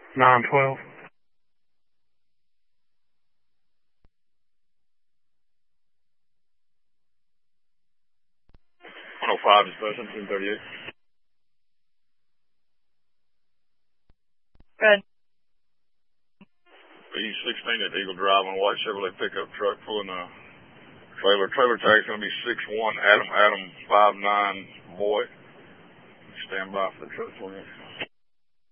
912. 105 dispatch, 1038. Good. B16 at Eagle Drive on a white Chevrolet pickup truck pulling a trailer. Trailer tag's going to be 61 Adam 59 boy. Stand by for the truck for you.